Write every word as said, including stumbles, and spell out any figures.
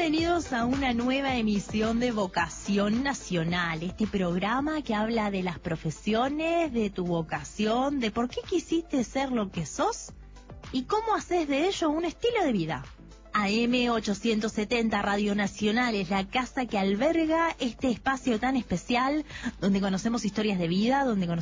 Bienvenidos a una nueva emisión de Vocación Nacional, este programa que habla de las profesiones, de tu vocación, de por qué quisiste ser lo que sos y cómo haces de ello un estilo de vida. A M ochocientos setenta Radio Nacional es la casa que alberga este espacio tan especial, donde conocemos historias de vida, donde conocemos